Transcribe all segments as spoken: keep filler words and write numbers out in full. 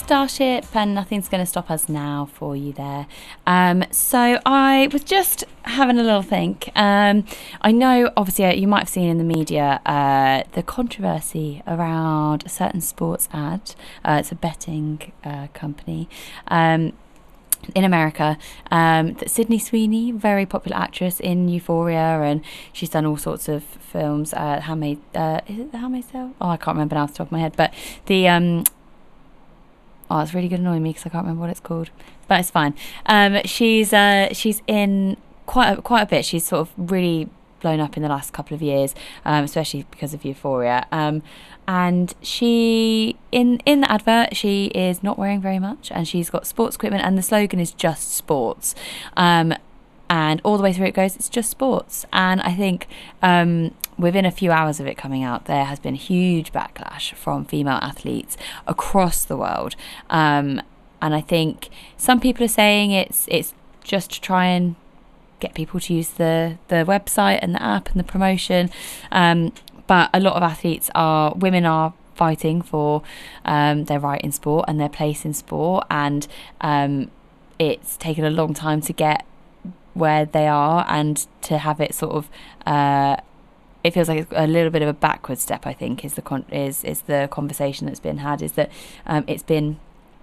Starship, and nothing's going to stop us now for you there. Um, so I was just having a little think. Um, I know, obviously, uh, you might have seen in the media uh, the controversy around a certain sports ad. Uh, it's a betting uh, company. Um, in America, um, that Sydney Sweeney, very popular actress in Euphoria, and she's done all sorts of films. Uh, Handmaid, uh, is it The Handmaid's Tale? Oh, I can't remember now off the top of my head. But the um, oh, it's really going to annoy me because I can't remember what it's called. But it's fine. Um, she's uh, she's in quite a, quite a bit. She's sort of really blown up in the last couple of years, um, especially because of Euphoria. Um, and she, in in the advert, she is not wearing very much, and she's got sports equipment, and the slogan is just sports. Um, and all the way through it goes, it's just sports. And I think um, within a few hours of it coming out, there has been a huge backlash from female athletes across the world. Um, and I think some people are saying it's it's just to try and get people to use the the website and the app and the promotion, um, but a lot of athletes are women are fighting for um, their right in sport and their place in sport, and um, it's taken a long time to get where they are, and to have it sort of uh, it feels like it's a little bit of a backward step. I think is the con- is is the conversation that's been had, is that um, it's been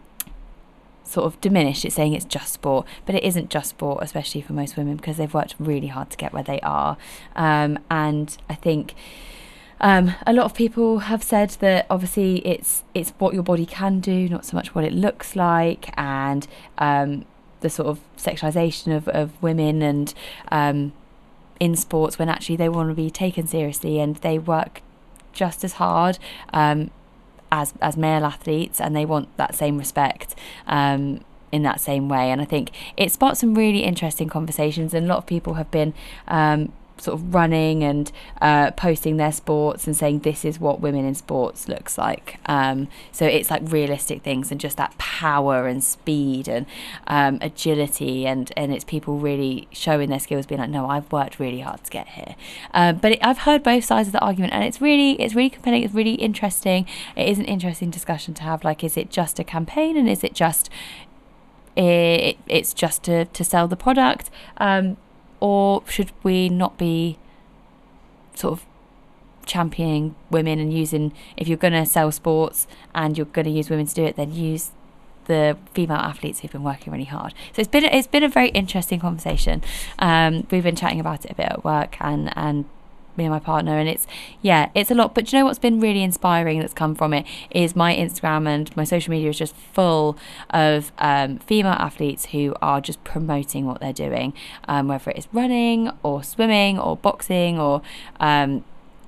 sort of diminished. It's saying it's just sport, but it isn't just sport, especially for most women, because they've worked really hard to get where they are. Um, and I think um, a lot of people have said that obviously it's it's what your body can do, not so much what it looks like, and um, the sort of sexualization of, of women and um, in sports, when actually they want to be taken seriously and they work just as hard um, as as male athletes, and they want that same respect um, in that same way. And I think it sparked some really interesting conversations, and a lot of people have been um, sort of running and uh, posting their sports and saying this is what women in sports looks like. Um, so it's like realistic things, and just that power and speed and um, agility, and, and it's people really showing their skills, being like, no, I've worked really hard to get here. Um, but it, I've heard both sides of the argument, and it's really it's really compelling. It's really interesting. It is an interesting discussion to have. Like, is it just a campaign, and is it just it, it's just to, to sell the product? Um, Or should we not be sort of championing women and using, if you're going to sell sports and you're going to use women to do it, then use the female athletes who've been working really hard. So it's been it's been a very interesting conversation. Um, we've been chatting about it a bit at work, and and me and my partner, and it's yeah it's a lot. But do you know what's been really inspiring that's come from it is my Instagram and my social media is just full of um, female athletes who are just promoting what they're doing, um, whether it is running or swimming or boxing or um,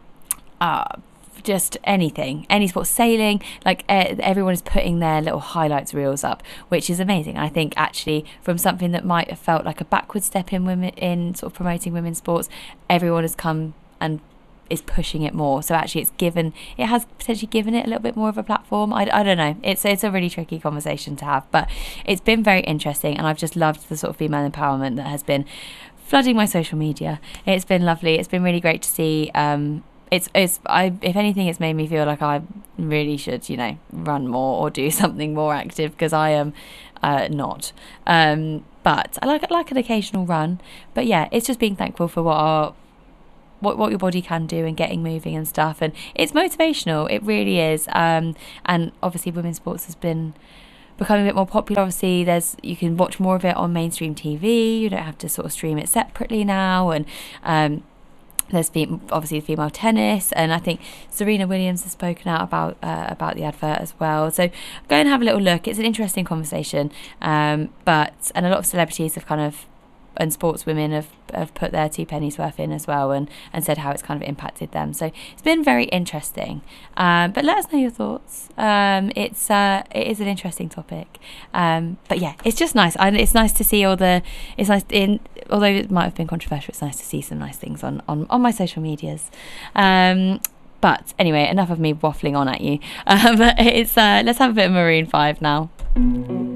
uh, just anything, any sport, sailing. Like uh, everyone is putting their little highlights reels up, which is amazing. I think actually from something that might have felt like a backward step in women in sort of promoting women's sports, everyone has come and is pushing it more. So actually it's given, it has potentially given it a little bit more of a platform. I, I don't know. It's it's a really tricky conversation to have, but it's been very interesting, and I've just loved the sort of female empowerment that has been flooding my social media. It's been lovely. It's been really great to see. Um, it's it's I if anything, it's made me feel like I really should, you know, run more or do something more active, because I am uh, not. Um, but I like like an occasional run. But yeah, it's just being thankful for what our what what your body can do and getting moving and stuff, and it's motivational. It really is. Um, and obviously women's sports has been becoming a bit more popular. Obviously there's you can watch more of it on mainstream T V. You don't have to sort of stream it separately now, and um, there's been obviously female tennis, and I think Serena Williams has spoken out about uh, about the advert as well. So go and have a little look. It's an interesting conversation, um, but and a lot of celebrities have kind of and sportswomen have, have put their two pennies worth in as well, and, and said how it's kind of impacted them. So it's been very interesting. Um, but let us know your thoughts. Um, it's uh, it is an interesting topic. Um, but yeah, it's just nice. I, it's nice to see all the. It's nice in although it might have been controversial. It's nice to see some nice things on on, on my social medias. Um, but anyway, enough of me waffling on at you. Um, it's uh, let's have a bit of Maroon five now.